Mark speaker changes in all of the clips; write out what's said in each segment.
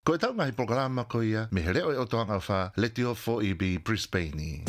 Speaker 1: Ko e tau ngahi programa ko ia, me he reo e o toanga wha, le tio fo i bi Brisbane.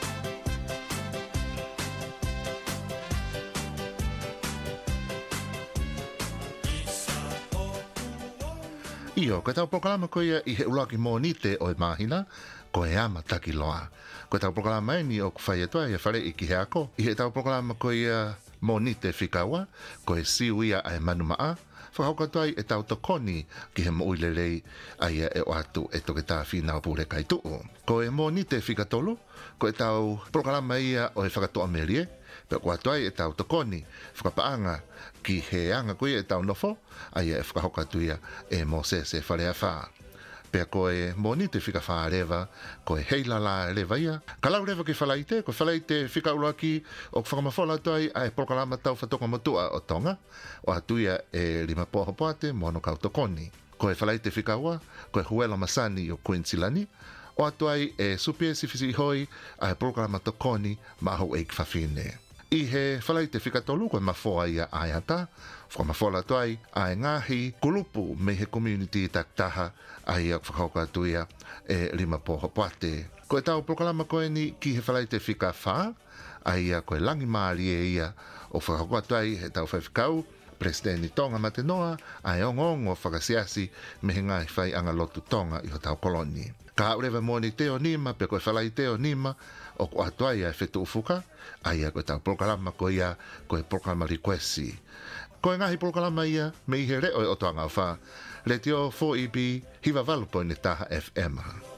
Speaker 1: Io, ko e tau programa ko ia i he ulaki mō nite o e mahina, ko e ama taki loa. Ko e tau programa e ni o kuwhai atua i e whare i ki he ako. I he tau programa ko ia mō nite whikaua, ko e siu ia a e manu maa, whakaukatua e tau tokoni ki he mo'uilelei a ia e o atu e toke tā whina o pūre kai tuu. Ko e mō nite whikatolu, ko e tau programa ia o e whakatoa merie, pe ko atuai e tau tokoni, whakapaanga ki he anga koe e tau nofo, a ia e whakaukatua e mō se whare a whaa. Pea koe moni te whika whaarewa, koe heila la rewa ia. Ka lau rewa ki whalaite, koe whalaite whika uruaki o whakamafola tuai a e proklama tau whatoka motua o tonga, o atuia e lima poha poate mono kau tokoni. Koe whalaite whika ua, koe huela masani o Queensilani, o atuai e supie si fisi hoi a e proklama tokoni maho e kwhawhine. I he whalaite whikatolu koe mafoa ia aiata, whakamafola tuai a e ngahi kulupu me he community taktaha a ia whakaukatuia e lima poho poate. Ko e tau proklama koe ni ki he whalaite whika wha, a ia koe langi maari e ia o whakaukatuai he tau whaiwhikau, Presidenti Tonga Matenoa, a e ongongo whakasiasi me he ngai whai anga lotu Tonga i ho tau koloni. Ka haurewa mōni teo nima, pe koe whalai teo nima, o ko atuai a whetu ufuka, a ia koe tau proklama koe ia, koe proklama requesti. Koe ngahi proklama ia, me i he reo e o toanga wha, le tio 4EB, hiwa valupo ni taha FM.